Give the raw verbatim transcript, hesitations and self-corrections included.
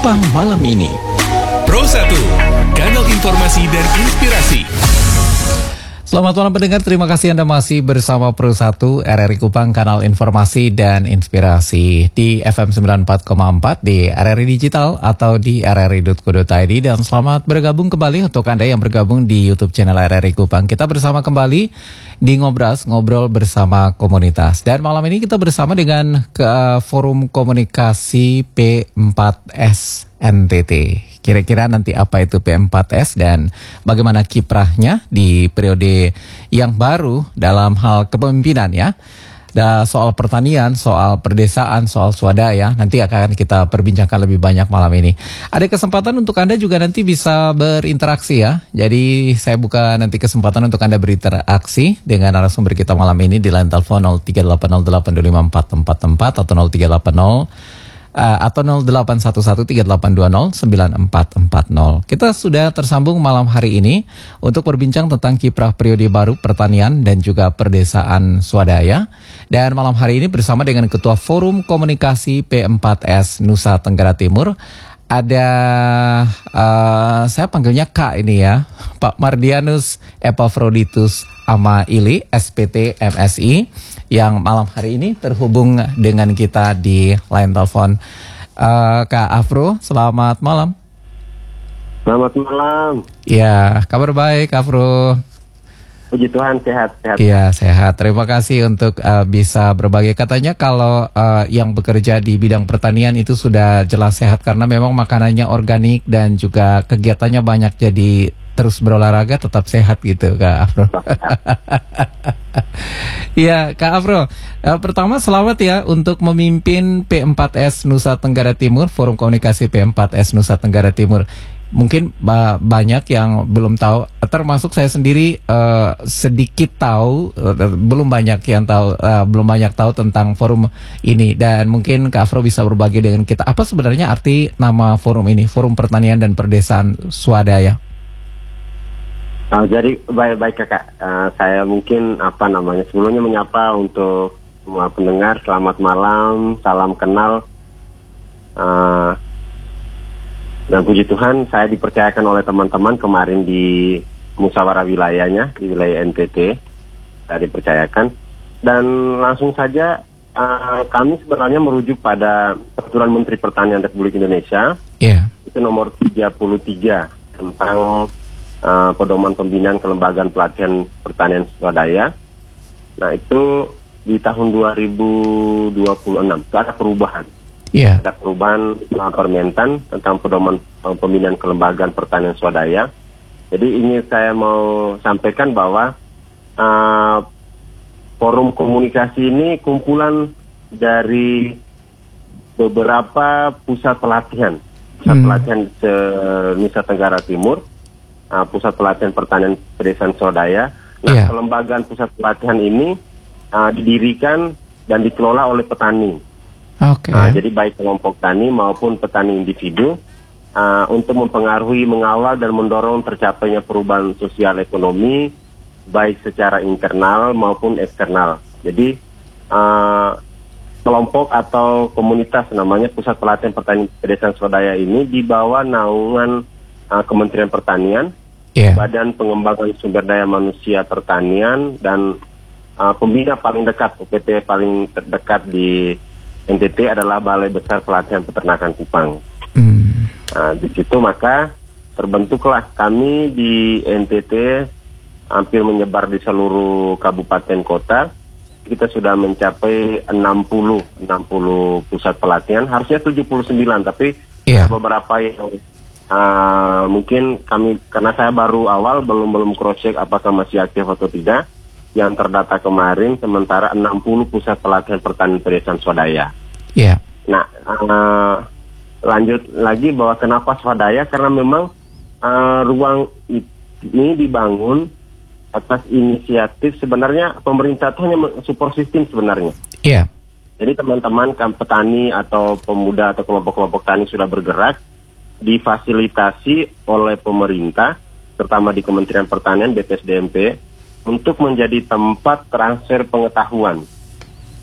Kupang malam ini. Pro satu, kanal informasi dan inspirasi. Selamat malam pendengar, terima kasih Anda masih bersama Pro satu R R I Kupang, kanal informasi dan inspirasi di F M sembilan puluh empat koma empat, di R R I Digital atau di r r i dot co dot i d. Dan selamat bergabung kembali untuk Anda yang bergabung di YouTube channel R R I Kupang. Kita bersama kembali di Ngobras, ngobrol bersama komunitas. Dan malam ini kita bersama dengan ke Forum Komunikasi P empat S N T T. Kira-kira nanti apa itu P empat S dan bagaimana kiprahnya di periode yang baru dalam hal kepemimpinan ya. Dan soal pertanian, soal perdesaan, soal swadaya nanti akan kita perbincangkan lebih banyak malam ini. Ada kesempatan untuk Anda juga nanti bisa berinteraksi ya. Jadi saya buka nanti kesempatan untuk Anda berinteraksi dengan narasumber kita malam ini di line telepon nol tiga delapan nol delapan dua lima empat empat empat atau nol tiga delapan nol Uh, atau nol delapan satu satu tiga delapan dua nol sembilan empat empat nol. Kita sudah tersambung malam hari ini untuk berbincang tentang kiprah periode baru pertanian dan juga perdesaan swadaya. Dan malam hari ini bersama dengan Ketua Forum Komunikasi P empat S Nusa Tenggara Timur, ada uh, saya panggilnya Kak ini ya, Pak Mardianus Epafroditus Amaili, S P T M S I, yang malam hari ini terhubung dengan kita di line telepon. Uh, Kak Afro, selamat malam. Selamat malam. Ya, kabar baik Afro. Puji Tuhan, sehat-sehat. Iya, sehat. Terima kasih untuk uh, bisa berbagi. Katanya kalau uh, yang bekerja di bidang pertanian itu sudah jelas sehat karena memang makanannya organik dan juga kegiatannya banyak, jadi terus berolahraga tetap sehat gitu Kak Afro. Iya Kak Afro, uh, pertama selamat ya untuk memimpin P empat S Nusa Tenggara Timur, Forum Komunikasi P empat S Nusa Tenggara Timur. Mungkin ba- banyak yang belum tahu, termasuk saya sendiri uh, sedikit tahu, uh, belum banyak yang tahu, uh, belum banyak tahu tentang forum ini. Dan mungkin Kak Afro bisa berbagi dengan kita apa sebenarnya arti nama forum ini, Forum Pertanian dan Perdesaan Swadaya. Uh, jadi baik-baik kakak, uh, saya mungkin apa namanya sebelumnya menyapa untuk semua pendengar, selamat malam, salam kenal. Uh, Dan puji Tuhan, saya dipercayakan oleh teman-teman kemarin di musyawarah wilayahnya, di wilayah N T T, saya dipercayakan. Dan langsung saja, uh, kami sebenarnya merujuk pada Peraturan Menteri Pertanian Republik Indonesia, yeah. Itu nomor tiga puluh tiga, tentang uh, pedoman pembinaan kelembagaan pelatihan pertanian swadaya. Nah, itu di tahun dua ribu dua puluh enam, itu ada perubahan. Yeah. Ada perubahan uh, permentan tentang pedoman uh, pembinaan kelembagaan pertanian swadaya. Jadi ini saya mau sampaikan bahwa uh, forum komunikasi ini kumpulan dari beberapa pusat pelatihan, pusat hmm. pelatihan se Nusa Tenggara Timur, uh, pusat pelatihan pertanian pedesaan swadaya. Nah, yeah. kelembagaan pusat pelatihan ini uh, didirikan dan dikelola oleh petani. Okay. Uh, jadi baik kelompok tani maupun petani individu uh, untuk mempengaruhi, mengawal dan mendorong tercapainya perubahan sosial ekonomi baik secara internal maupun eksternal. Jadi uh, kelompok atau komunitas namanya Pusat Pelatihan Pertanian Pedesaan Swadaya ini di bawah naungan uh, Kementerian Pertanian, yeah. Badan Pengembangan Sumber Daya Manusia Pertanian, dan uh, pembina paling dekat, O P T paling terdekat di N T T adalah Balai Besar Pelatihan Peternakan Kupang. Hmm. Nah, di situ maka terbentuklah kami di N T T, hampir menyebar di seluruh kabupaten kota. Kita sudah mencapai enam puluh pusat pelatihan, harusnya tujuh puluh sembilan, tapi yeah. beberapa yang uh, mungkin kami, karena saya baru awal, belum belum cross check apakah masih aktif atau tidak. Yang terdata kemarin sementara enam puluh pusat pelatihan pertanian pedesaan swadaya. Yeah. Nah, uh, lanjut lagi bahwa kenapa swadaya, karena memang uh, ruang ini dibangun atas inisiatif, sebenarnya pemerintah itu hanya support system sebenarnya. Iya. Yeah. Jadi teman-teman kan petani atau pemuda atau kelompok-kelompok tani sudah bergerak, difasilitasi oleh pemerintah, terutama di Kementerian Pertanian, B P S D M P, untuk menjadi tempat transfer pengetahuan